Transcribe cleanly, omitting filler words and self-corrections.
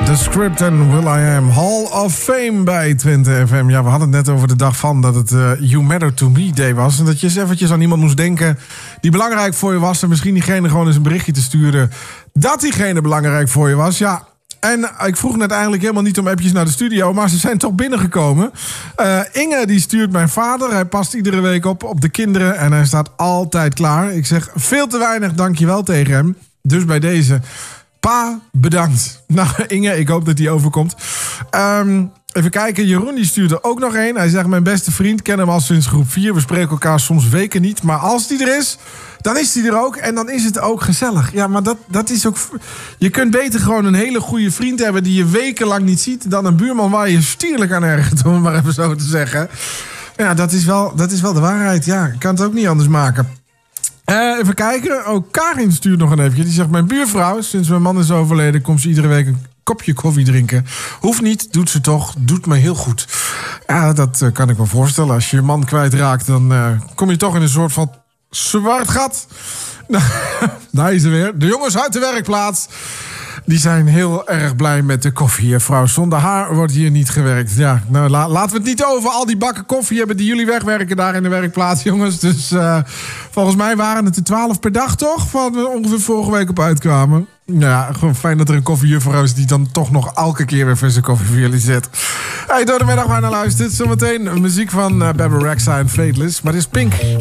The Script en Will I Am. Hall of Fame bij Twente FM. Ja, we hadden het net over de dag van dat het You Matter To Me Day was. En dat je eens eventjes aan iemand moest denken die belangrijk voor je was. En misschien diegene gewoon eens een berichtje te sturen dat diegene belangrijk voor je was. Ja, en ik vroeg net eigenlijk helemaal niet om appjes naar de studio, maar ze zijn toch binnengekomen. Inge die stuurt mijn vader. Hij past iedere week op de kinderen en hij staat altijd klaar. Ik zeg veel te weinig dankjewel tegen hem. Dus bij deze, pa, bedankt. Nou, Inge, ik hoop dat die overkomt. Even kijken, Jeroen die stuurt er ook nog een. Hij zegt, mijn beste vriend, ken hem al sinds groep 4. We spreken elkaar soms weken niet. Maar als die er is, dan is die er ook. En dan is het ook gezellig. Ja, maar dat is ook... Je kunt beter gewoon een hele goede vriend hebben die je wekenlang niet ziet, dan een buurman waar je stierlijk aan ergert, om het maar even zo te zeggen. Ja, dat is wel de waarheid. Ja, ik kan het ook niet anders maken. Even kijken. Ook Karin stuurt nog een eventje. Die zegt, mijn buurvrouw, sinds mijn man is overleden, komt ze iedere week een kopje koffie drinken. Hoeft niet, doet ze toch. Doet me heel goed. Ja, dat kan ik me voorstellen. Als je je man kwijtraakt, dan kom je toch in een soort van zwart gat. Daar is ze weer. De jongens uit de werkplaats, die zijn heel erg blij met de koffie. Vrouw, zonder haar wordt hier niet gewerkt. Ja, nou, laten we het niet over al die bakken koffie hebben die jullie wegwerken daar in de werkplaats, jongens. Dus volgens mij waren het er 12 per dag, toch? Wat we ongeveer vorige week op uitkwamen. Nou ja, gewoon fijn dat er een koffiejuffrouw is die dan toch nog elke keer weer verse koffie voor jullie zet. Hey, door de middag maar naar luistert. Zometeen muziek van Barbara Rexha en Fateless. Maar dit is Pink.